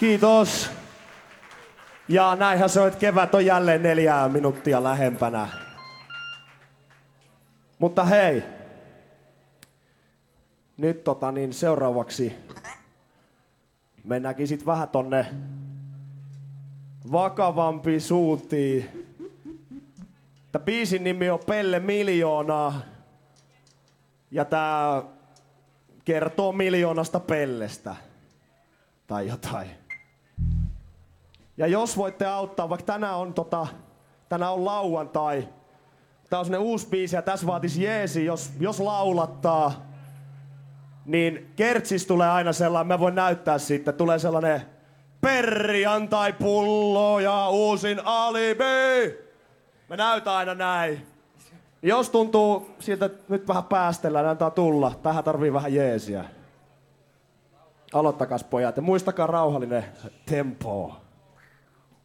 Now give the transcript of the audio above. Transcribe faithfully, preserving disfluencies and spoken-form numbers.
Kiitos. Ja näinhän se on, että kevät on jälleen neljää minuuttia lähempänä. Mutta hei. Nyt tota niin seuraavaksi mennäänkin sit vähän tonne vakavampiin suuntiin. Tää biisin nimi on Pelle Miljoonaa. Ja tää kertoo miljoonasta Pellestä. Tai jotain. Ja jos voitte auttaa, vaikka tänään on, tota, tänään on lauantai. Tää on semmonen uusi biisi ja tässä vaatis jeesi, jos, jos laulattaa. Niin kertsis tulee aina sellainen, mä voin näyttää siitä, tulee sellainen perjantai pullo ja uusin alibi. Mä näytän aina näin. Jos tuntuu siltä, että nyt vähän päästellään, antaa tulla. Tähän tarvii vähän jeesiä. Aloittakas pojat ja muistakaa rauhallinen tempo.